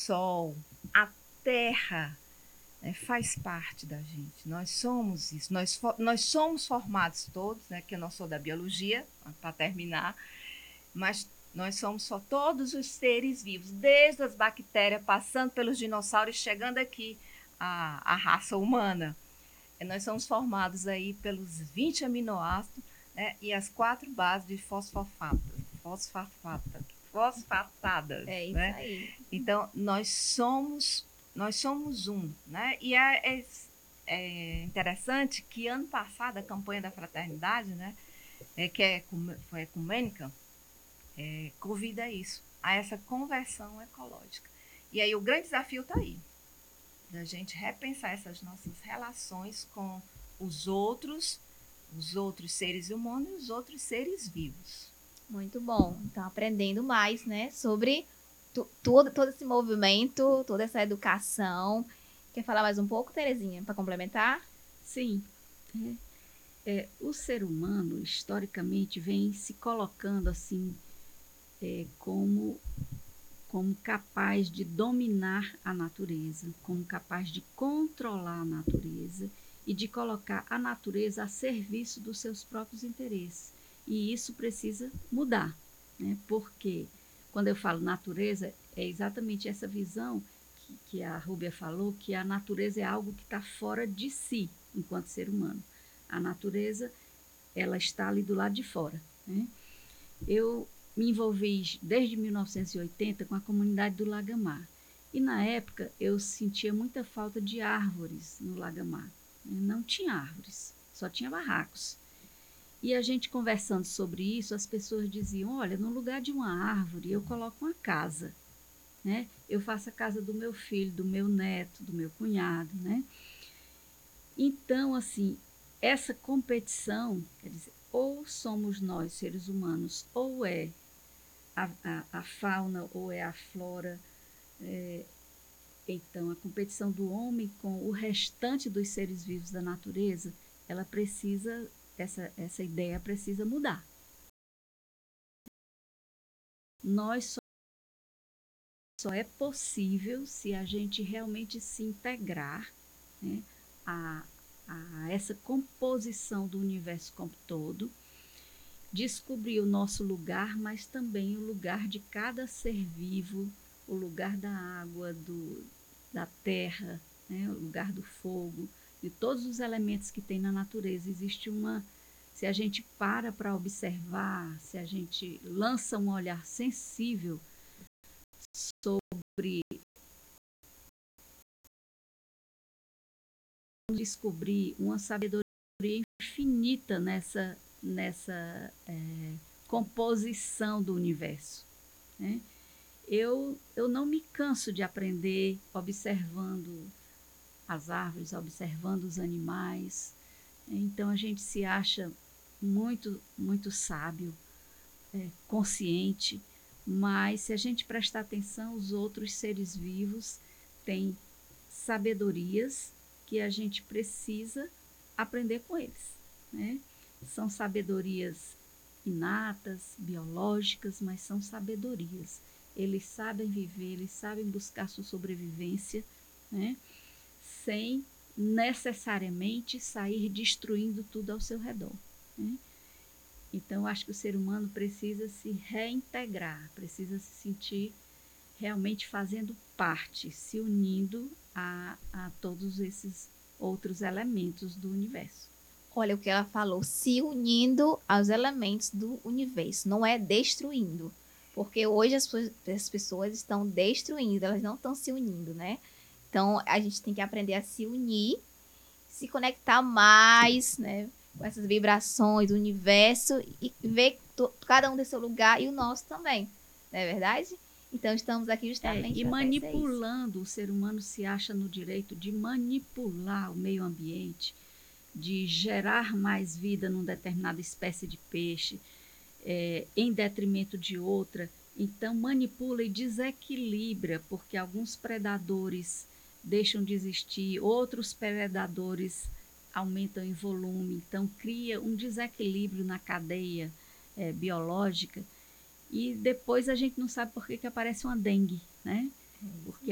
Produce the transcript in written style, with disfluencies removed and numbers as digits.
sol, a terra, né, faz parte da gente. Nós somos isso. Nós somos formados todos, né, que eu não sou da biologia, para terminar, mas nós somos só todos os seres vivos, desde as bactérias, passando pelos dinossauros, chegando aqui a raça humana. Nós somos formados aí pelos 20 aminoácidos, né, e as 4 bases de fosfatadas, É isso né? aí. Então, nós somos um, né? E é interessante que ano passado a campanha da fraternidade, né, foi ecumênica, convida isso, a essa conversão ecológica. E aí o grande desafio está aí, da gente repensar essas nossas relações com os outros seres humanos e os outros seres vivos. Muito bom. Então, aprendendo mais, né, sobre todo esse movimento, toda essa educação. Quer falar mais um pouco, Terezinha, para complementar? Sim. O ser humano, historicamente, vem se colocando assim como capaz de dominar a natureza, como capaz de controlar a natureza e de colocar a natureza a serviço dos seus próprios interesses. E isso precisa mudar, né? Porque quando eu falo natureza, é exatamente essa visão que a Rúbia falou, que a natureza é algo que está fora de si, enquanto ser humano. A natureza, ela está ali do lado de fora, né? Eu me envolvi desde 1980 com a comunidade do Lagamar. E na época eu sentia muita falta de árvores no Lagamar. Não tinha árvores, só tinha barracos. E a gente conversando sobre isso, as pessoas diziam, olha, no lugar de uma árvore eu coloco uma casa, né? Eu faço a casa do meu filho, do meu neto, do meu cunhado, né? Então, assim, essa competição, quer dizer, ou somos nós, seres humanos, ou é a fauna, ou é a flora. Então, a competição do homem com o restante dos seres vivos da natureza, ela precisa, essa ideia precisa mudar. Nós só é possível se a gente realmente se integrar, né, a essa composição do universo como todo, descobrir o nosso lugar, mas também o lugar de cada ser vivo, o lugar da água, da terra, né, o lugar do fogo, de todos os elementos que tem na natureza. Existe se a gente para observar, se a gente lança um olhar sensível sobre descobrir uma sabedoria infinita nessa composição do universo, né? Eu não me canso de aprender observando as árvores, observando os animais. Então a gente se acha muito, muito sábio, consciente, mas se a gente prestar atenção, os outros seres vivos têm sabedorias que a gente precisa aprender com eles, né? São sabedorias inatas, biológicas, mas são sabedorias. Eles sabem viver, eles sabem buscar sua sobrevivência, né, sem necessariamente sair destruindo tudo ao seu redor, né? Então, acho que o ser humano precisa se reintegrar, precisa se sentir realmente fazendo parte, se unindo a todos esses outros elementos do universo. Olha o que ela falou, se unindo aos elementos do universo, não é destruindo. Porque hoje as pessoas estão destruindo, elas não estão se unindo, né? Então, a gente tem que aprender a se unir, se conectar mais, né, com essas vibrações do universo e ver cada um tem seu lugar e o nosso também, não é verdade? Então, estamos aqui justamente e manipulando, o ser humano se acha no direito de manipular o meio ambiente, de gerar mais vida numa determinada espécie de peixe, em detrimento de outra. Então, manipula e desequilibra, porque alguns predadores deixam de existir, outros predadores aumentam em volume. Então, cria um desequilíbrio na cadeia biológica. E depois a gente não sabe por que aparece uma dengue, né? Porque